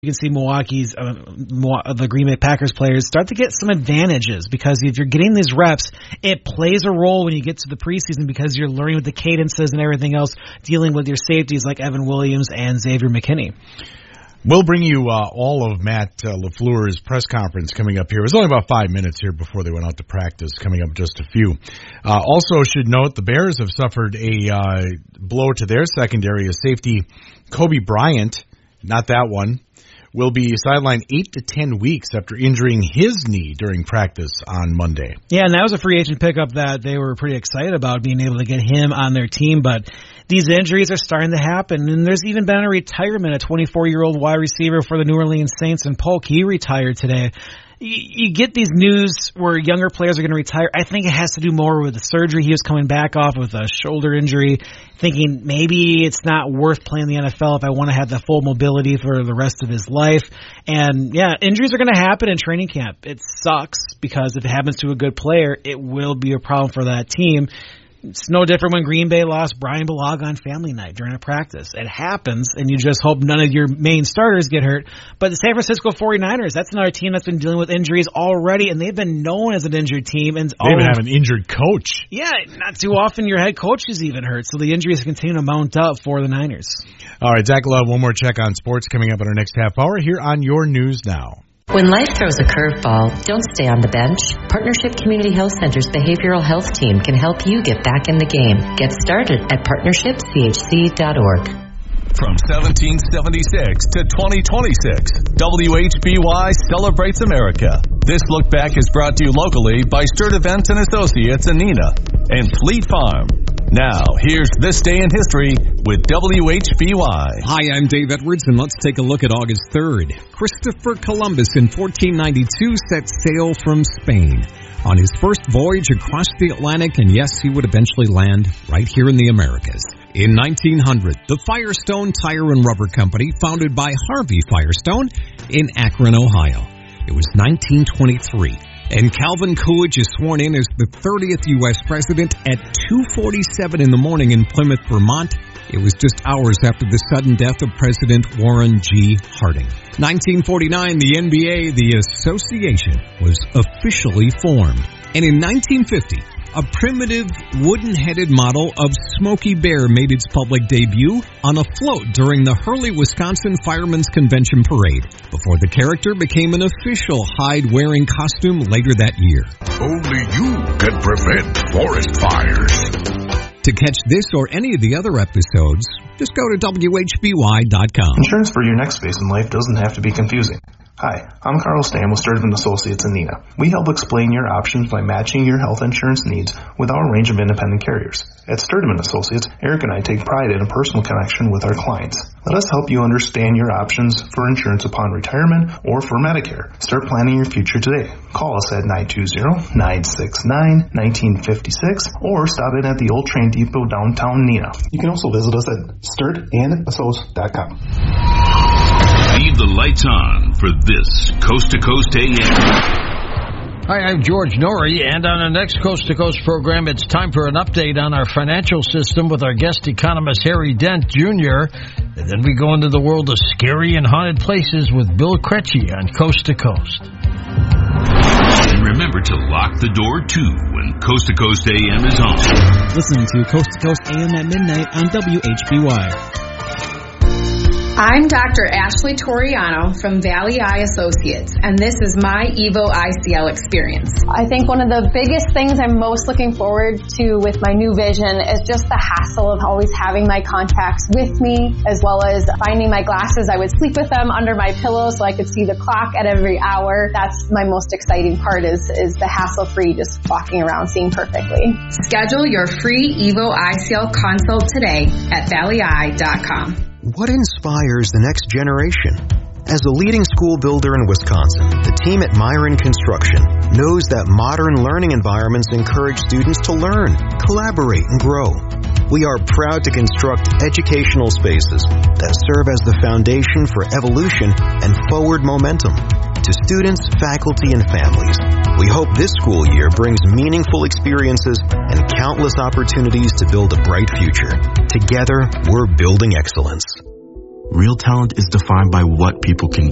You can see the Green Bay Packers players start to get some advantages because if you're getting these reps, it plays a role when you get to the preseason because you're learning with the cadences and everything else, dealing with your safeties like Evan Williams and Xavier McKinney. We'll bring you all of Matt LaFleur's press conference coming up here. It was only about 5 minutes here before they went out to practice, coming up just a few. Also should note the Bears have suffered a blow to their secondary as safety Kobe Bryant, not that one, will be sidelined 8 to 10 weeks after injuring his knee during practice on Monday. Yeah, and that was a free agent pickup that they were pretty excited about, being able to get him on their team, but these injuries are starting to happen, and there's even been a retirement. A 24-year-old wide receiver for the New Orleans Saints and Polk, he retired today. You get these news where younger players are going to retire. I think it has to do more with the surgery. He was coming back off with a shoulder injury, thinking maybe it's not worth playing the NFL if I want to have the full mobility for the rest of his life. And yeah, injuries are going to happen in training camp. It sucks because if it happens to a good player, it will be a problem for that team. It's no different when Green Bay lost Brian Bulaga on family night during a practice. It happens, and you just hope none of your main starters get hurt. But the San Francisco 49ers, that's another team that's been dealing with injuries already, and they've been known as an injured team. And they even have an injured coach. Yeah, not too often your head coach is even hurt, so the injuries continue to mount up for the Niners. All right, Zach will have one more check on sports coming up in our next half hour here on Your News Now. When life throws a curveball, don't stay on the bench. Partnership Community Health Center's behavioral health team can help you get back in the game. Get started at partnershipchc.org. From 1776 to 2026, WHBY celebrates America. This look back is brought to you locally by Sturt Events and Associates in Neenah and Fleet Farm. Now, here's This Day in History with WHBY. Hi, I'm Dave Edwards, and let's take a look at August 3rd. Christopher Columbus in 1492 set sail from Spain on his first voyage across the Atlantic, and yes, he would eventually land right here in the Americas. In 1900, the Firestone Tire and Rubber Company, founded by Harvey Firestone in Akron, Ohio. It was 1923. And Calvin Coolidge is sworn in as the 30th U.S. President at 2:47 in the morning in Plymouth, Vermont. It was just hours after the sudden death of President Warren G. Harding. 1949, the NBA, the association, was officially formed. And in 1950, a primitive wooden-headed model of Smokey Bear made its public debut on a float during the Hurley, Wisconsin Firemen's Convention Parade, before the character became an official hide-wearing costume later that year. Only you can prevent forest fires. To catch this or any of the other episodes, just go to WHBY.com. Insurance for your next phase in life doesn't have to be confusing. Hi, I'm Carl Stam with Sturdivant Associates in Neenah. We help explain your options by matching your health insurance needs with our range of independent carriers. At Sturdivant Associates, Eric and I take pride in a personal connection with our clients. Let us help you understand your options for insurance upon retirement or for Medicare. Start planning your future today. Call us at 920-969-1956 or stop in at the Old Train Depot downtown Neenah. You can also visit us at sturdandassociates.com. Leave the lights on for this Coast to Coast AM. Hi, I'm George Norrie, and on our next Coast to Coast program, it's time for an update on our financial system with our guest economist, Harry Dent, Jr., and then we go into the world of scary and haunted places with Bill Crecci on Coast to Coast. And remember to lock the door, too, when Coast to Coast AM is on. Listening to Coast AM at midnight on WHBY. I'm Dr. Ashley Toriano from Valley Eye Associates, and this is my EVO ICL experience. I think one of the biggest things I'm most looking forward to with my new vision is just the hassle of always having my contacts with me, as well as finding my glasses. I would sleep with them under my pillow so I could see the clock at every hour. That's my most exciting part is the hassle-free, just walking around seeing perfectly. Schedule your free EVO ICL consult today at valleyeye.com. What inspires the next generation? As a leading school builder in Wisconsin, the team at Myron Construction knows that modern learning environments encourage students to learn, collaborate, and grow. We are proud to construct educational spaces that serve as the foundation for evolution and forward momentum. To students, faculty, and families, we hope this school year brings meaningful experiences and countless opportunities to build a bright future. Together, we're building excellence. Real talent is defined by what people can do.